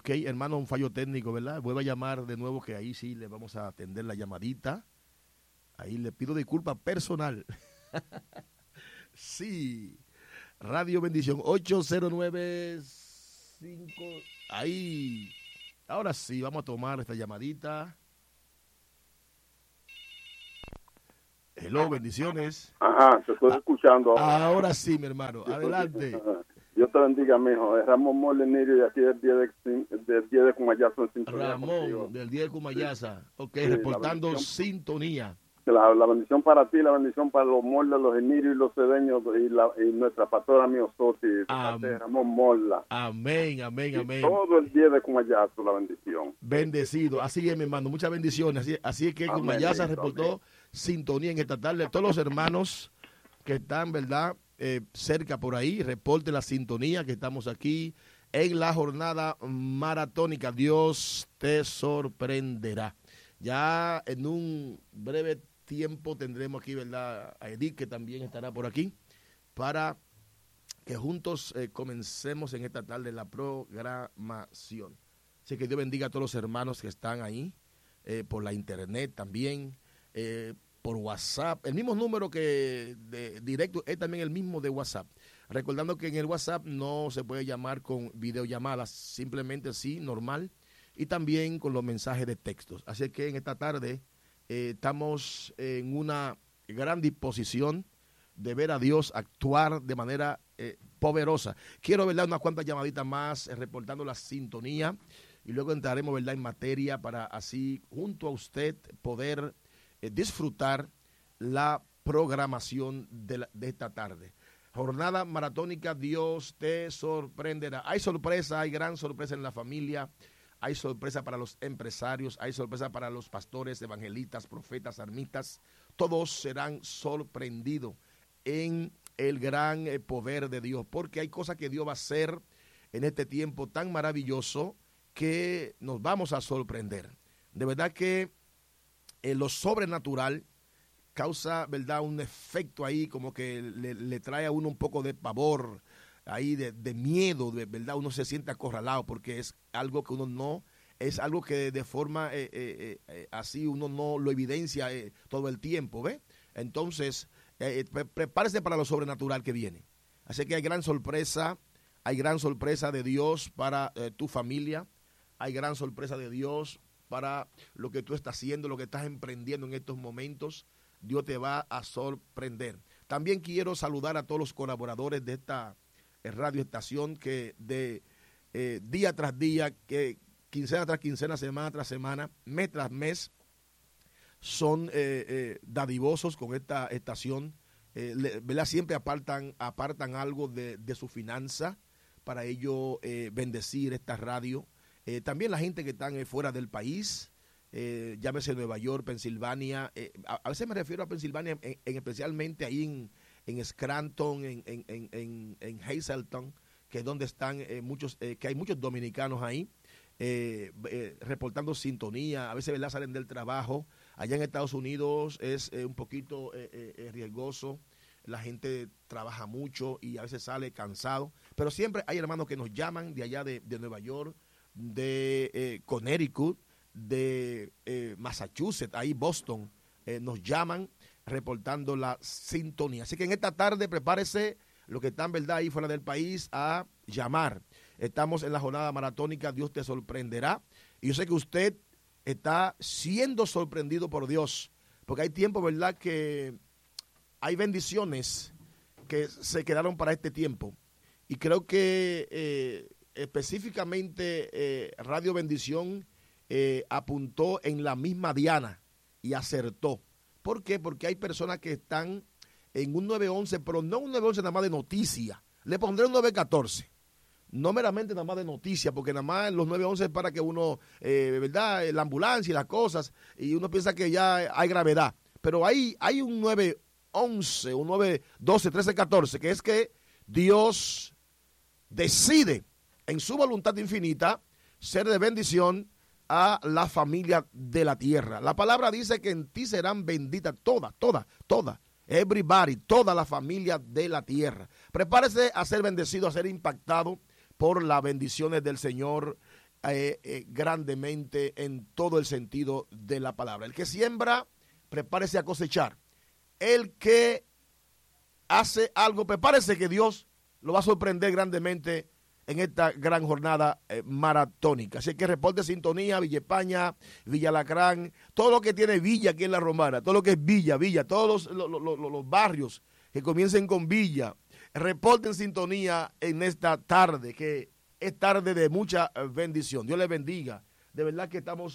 Ok, hermano, un fallo técnico, ¿verdad? Vuelvo a llamar de nuevo, que ahí sí le vamos a atender la llamadita. Ahí le pido disculpas personal. Sí, Radio Bendición 8095. Ahí. Ahora sí, vamos a tomar esta llamadita. Hello, bendiciones. Ajá, te estoy escuchando. Ahora sí, mi hermano. Adelante. Dios te bendiga, mijo. Es Ramón Moleniro de aquí del 10 de Cumayasa en sintonía. Ramón, contigo. del 10 de Cumayasa. Sí. Ok, sí, reportando sintonía. La bendición para ti, la bendición para los Morla, los Enirios y los Cedeños y nuestra pastora Miosoti, Ramón Morla. Amén, amén, amén. Todo el 10 de Cumayasa, la bendición. Bendecido. Así es, mi hermano. Muchas bendiciones. Así es que Cumayasa reportó sintonía en esta tarde. Todos los hermanos que están, ¿verdad?, cerca por ahí, reporte la sintonía que estamos aquí en la jornada maratónica. Dios te sorprenderá. Ya en un breve tiempo tendremos aquí, ¿verdad?, a Edith, que también estará por aquí, para que juntos comencemos en esta tarde la programación. Así que Dios bendiga a todos los hermanos que están ahí, por la internet también, por WhatsApp. El mismo número que de directo es también el mismo de WhatsApp. Recordando que en el WhatsApp no se puede llamar con videollamadas, simplemente sí, normal, y también con los mensajes de textos. Así que en esta tarde estamos en una gran disposición de ver a Dios actuar de manera poderosa. Quiero, ¿verdad?, unas cuantas llamaditas más reportando la sintonía, y luego entraremos, ¿verdad?, en materia para así junto a usted poder disfrutar la programación de esta tarde. Jornada maratónica, Dios te sorprenderá. Hay sorpresa, hay gran sorpresa en la familia, hay sorpresa para los empresarios, hay sorpresa para los pastores, evangelistas, profetas, armistas. Todos serán sorprendidos en el gran poder de Dios, porque hay cosas que Dios va a hacer en este tiempo tan maravilloso que nos vamos a sorprender. De verdad que lo sobrenatural causa, ¿verdad?, un efecto ahí como que le trae a uno un poco de pavor, ahí de miedo, de verdad, uno se siente acorralado porque es algo que uno no, es algo que de forma así uno no lo evidencia todo el tiempo, ¿ve? Entonces, prepárese para lo sobrenatural que viene. Así que hay gran sorpresa de Dios para tu familia, hay gran sorpresa de Dios para lo que tú estás haciendo, lo que estás emprendiendo en estos momentos. Dios te va a sorprender. También quiero saludar a todos los colaboradores de esta radioestación que de día tras día, que quincena tras quincena, semana tras semana, mes tras mes, son dadivosos con esta estación. ¿Verdad? Siempre apartan algo de su finanza para ello bendecir esta radio. También la gente que están fuera del país, llámese Nueva York, Pensilvania, a veces me refiero a Pensilvania, especialmente ahí en Scranton, en Hazleton, que es donde están muchos, que hay muchos dominicanos ahí, reportando sintonía. A veces, ¿verdad?, salen del trabajo. Allá en Estados Unidos es un poquito riesgoso. La gente trabaja mucho y a veces sale cansado, pero siempre hay hermanos que nos llaman de allá de Nueva York, de Connecticut, de Massachusetts, ahí Boston, nos llaman reportando la sintonía. Así que en esta tarde prepárese, los que están, ¿verdad?, ahí fuera del país, a llamar. Estamos en la jornada maratónica, Dios te sorprenderá, y yo sé que usted está siendo sorprendido por Dios, porque hay tiempo, ¿verdad?, que hay bendiciones que se quedaron para este tiempo, y creo que específicamente Radio Bendición apuntó en la misma diana y acertó. ¿Por qué? Porque hay personas que están en un 911, pero no un 911 nada más de noticia. Le pondré un 914. No meramente nada más de noticia, porque nada más los 911 es para que uno, ¿verdad?, la ambulancia y las cosas, y uno piensa que ya hay gravedad. Pero hay un 911, un 912, 13, 14, que es que Dios decide en su voluntad infinita ser de bendición a la familia de la tierra. La palabra dice que en ti serán benditas toda, everybody, toda la familia de la tierra. Prepárese a ser bendecido, a ser impactado por las bendiciones del Señor grandemente en todo el sentido de la palabra. El que siembra, prepárese a cosechar. El que hace algo, prepárese que Dios lo va a sorprender grandemente en esta gran jornada maratónica. Así que reporte sintonía, Villa España, Villa Alacrán, todo lo que tiene Villa aquí en La Romana, todo lo que es Villa, todos los barrios que comiencen con Villa, reporten sintonía en esta tarde, que es tarde de mucha bendición. Dios les bendiga. De verdad que estamos